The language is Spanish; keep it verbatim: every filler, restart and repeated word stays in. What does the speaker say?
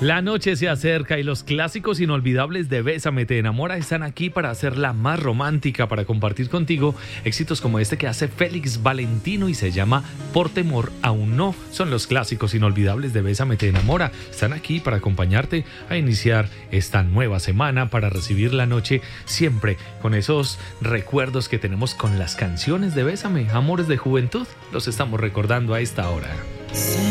La noche se acerca y los clásicos inolvidables de Bésame, te enamora están aquí para hacerla más romántica, para compartir contigo éxitos como este que hace Félix Valentino y se llama Por temor a un no. Son los clásicos inolvidables de Bésame, te enamora. Están aquí para acompañarte a iniciar esta nueva semana, para recibir la noche siempre con esos recuerdos que tenemos con las canciones de Bésame, amores de juventud. Los estamos recordando a esta hora.